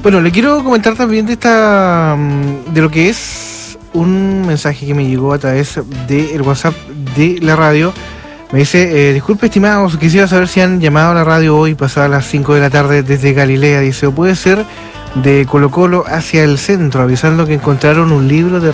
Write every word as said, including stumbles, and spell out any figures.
Bueno, le quiero comentar también de esta de lo que es un mensaje que me llegó a través del WhatsApp de la radio. Me dice, eh, disculpe estimados, quisiera saber si han llamado a la radio hoy pasadas las cinco de la tarde desde Galilea. Dice, o puede ser de Colo Colo hacia el centro, avisando que encontraron un libro de